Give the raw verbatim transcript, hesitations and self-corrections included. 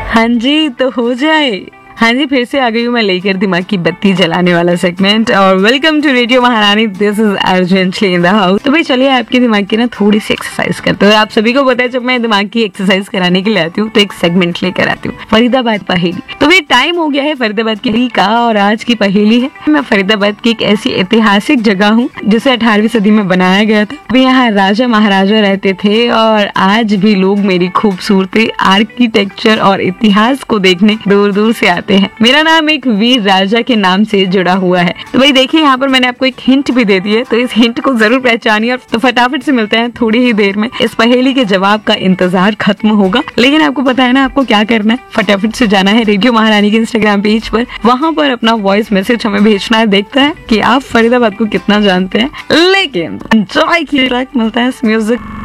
हाँ जी, तो हो जाए। हाँ जी, फिर से आ गई हूँ मैं लेकर दिमाग की बत्ती जलाने वाला सेगमेंट। और वेलकम टू रेडियो महारानी, this is urgently in the house. तो भाई चलिए आपके दिमाग की ना थोड़ी सी एक्सरसाइज करते हैं। आप सभी को पता है जब मैं दिमाग की एक्सरसाइज कराने के लिए आती हूँ तो एक सेगमेंट लेकर आती हूँ, फरीदाबाद पहेली। तो भाई टाइम हो गया है फरीदाबाद की का, और आज की पहेली है, मैं फरीदाबाद की एक ऐसी ऐतिहासिक जगह हूँ जिसे अठारहवीं सदी में बनाया गया था। अभी यहाँ राजा महाराजा रहते थे और आज भी लोग मेरी खूबसूरती, आर्किटेक्चर और इतिहास को देखने दूर दूर से आते हैं। मेरा नाम एक वीर राजा के नाम से जुड़ा हुआ है। तो भाई देखिए यहाँ पर मैंने आपको एक हिंट भी दे दी है, तो इस हिंट को जरूर पहचानिए। और तो फटाफट से मिलते हैं थोड़ी ही देर में। इस पहेली के जवाब का इंतजार खत्म होगा, लेकिन आपको पता है ना आपको क्या करना है। फटाफट से जाना है रेडियो महारानी के इंस्टाग्राम पेज पर, वहां पर अपना वॉइस मैसेज हमें भेजना है। देखता है कि आप फरीदाबाद को कितना जानते हैं। लेकिन एंजॉय की मिलता है इस म्यूजिक